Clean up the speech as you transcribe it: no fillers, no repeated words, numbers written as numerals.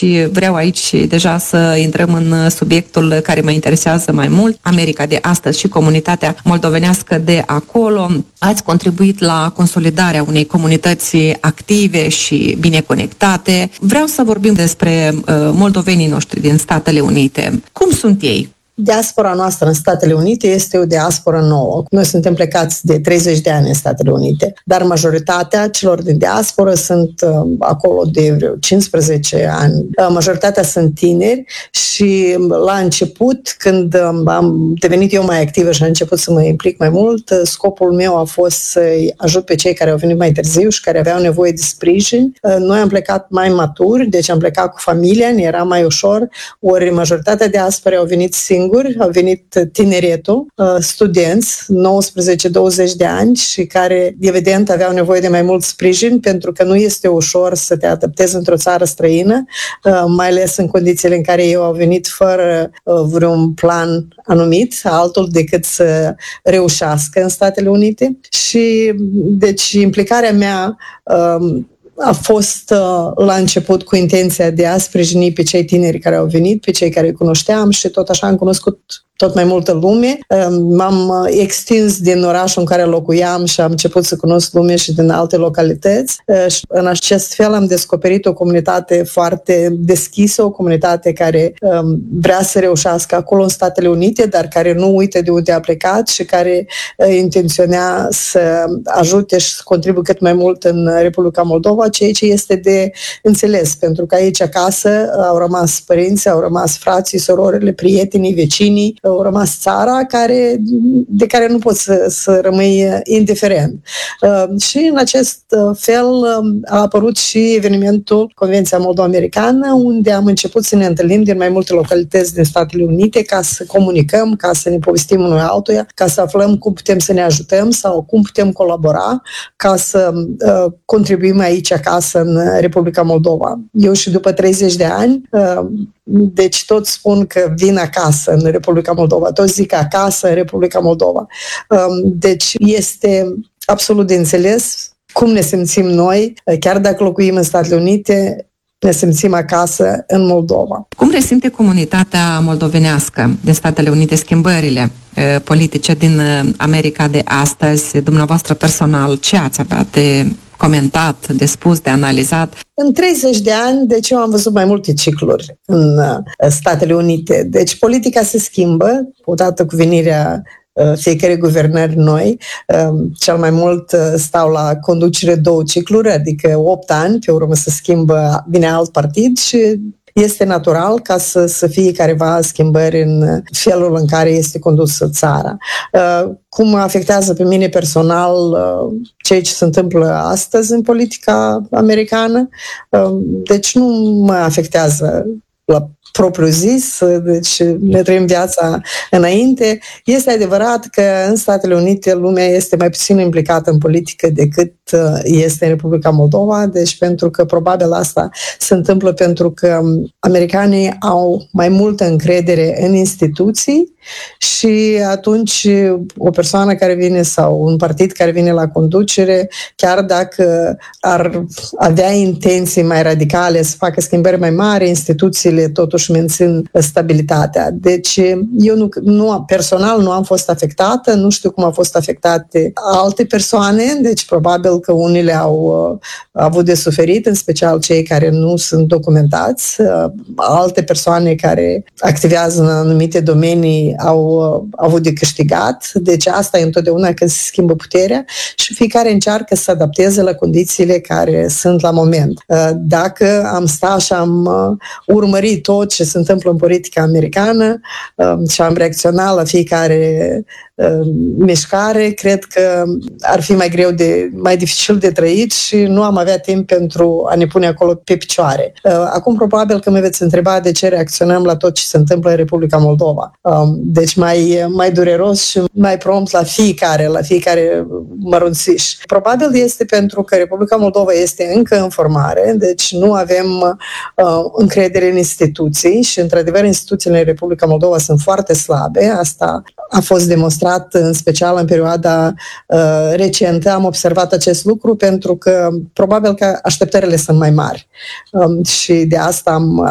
și vreau aici deja să intrăm în subiectul care mă interesează mai mult, America de astăzi și comunitatea moldovenească de acolo. Ați contribuit la consolidarea unei comunități active și bine conectate. Vreau să vorbim despre moldovenii noștri din Statele Unite. Cum sunt ei? Diaspora noastră în Statele Unite este o diasporă nouă. Noi suntem plecați de 30 de ani în Statele Unite, dar majoritatea celor din diasporă sunt acolo de vreo 15 ani. Majoritatea sunt tineri și la început, când am devenit eu mai activă și am început să mă implic mai mult, scopul meu a fost să-i ajut pe cei care au venit mai târziu și care aveau nevoie de sprijin. Noi am plecat mai maturi, deci am plecat cu familia, ne era mai ușor, ori majoritatea diasporei au venit singuri, a venit tineretul, studenți, 19-20 de ani și care, evident, aveau nevoie de mai mult sprijin pentru că nu este ușor să te adaptezi într-o țară străină, mai ales în condițiile în care eu au venit fără vreun plan anumit, altul decât să reușească în Statele Unite. Și, deci, implicarea mea a fost la început cu intenția de a sprijini pe cei tineri care au venit, pe cei care îi cunoșteam și tot așa am cunoscut tot mai multă lume. M-am extins din orașul în care locuiam și am început să cunosc lume și din alte localități. Și în acest fel am descoperit o comunitate foarte deschisă, o comunitate care vrea să reușească acolo în Statele Unite, dar care nu uită de unde a plecat și care intenționa să ajute și să contribuie cât mai mult în Republica Moldova, ceea ce este de înțeles, pentru că aici acasă au rămas părinții, au rămas frații, surorile, prietenii, vecinii, au rămas țara de care nu poți să rămâi indiferent. Și în acest fel a apărut și evenimentul Convenția Moldo-Americană, unde am început să ne întâlnim din mai multe localități din Statele Unite ca să comunicăm, ca să ne povestim unul altuia, ca să aflăm cum putem să ne ajutăm sau cum putem colabora ca să contribuim aici acasă în Republica Moldova. Eu și după 30 de ani, deci toți spun că vin acasă în Republica Moldova, toți zic acasă în Republica Moldova. Deci este absolut de înțeles cum ne simțim noi, chiar dacă locuim în Statele Unite, ne simțim acasă în Moldova. Cum resimte comunitatea moldovenească din Statele Unite schimbările politice din America de astăzi? Dumneavoastră personal, ce ați avea de comentat, de spus, de analizat? În 30 de ani, deci eu am văzut mai multe cicluri în Statele Unite. Deci politica se schimbă odată cu venirea fiecare guvernări noi. Cel mai mult stau la conducere 2 cicluri, adică 8 ani, pe urmă se schimbă, vine alt partid și este natural ca să fie careva schimbări în felul în care este condusă țara. Cum afectează pe mine personal ceea ce se întâmplă astăzi în politica americană? Deci nu mă afectează la propriu zis, deci ne trăim viața înainte. Este adevărat că în Statele Unite lumea este mai puțin implicată în politică decât este în Republica Moldova, deci pentru că probabil asta se întâmplă pentru că americanii au mai multă încredere în instituții și atunci o persoană care vine sau un partid care vine la conducere, chiar dacă ar avea intenții mai radicale să facă schimbări mai mari, instituțiile totuși mențin stabilitatea. Deci eu personal nu am fost afectată, nu știu cum au fost afectate alte persoane, deci probabil că unele au avut de suferit, în special cei care nu sunt documentați. Alte persoane care activează în anumite domenii au avut de câștigat. Deci asta e întotdeauna când se schimbă puterea și fiecare încearcă să se adapteze la condițiile care sunt la moment. Dacă am stat și am urmărit tot ce se întâmplă în politica americană și am reacționat la fiecare mișcare, cred că ar fi mai dificil de trăit și nu am avea timp pentru a ne pune acolo pe picioare. Acum probabil că mă veți întreba de ce reacționăm la tot ce se întâmplă în Republica Moldova. Deci mai dureros și mai prompt la fiecare mărunțiș. Probabil este pentru că Republica Moldova este încă în formare, deci nu avem încredere în instituții și, într-adevăr, instituțiile în Republica Moldova sunt foarte slabe. Asta a fost demonstrat în special în perioada recentă. Am observat acest lucru pentru că probabil că așteptările sunt mai mari și de asta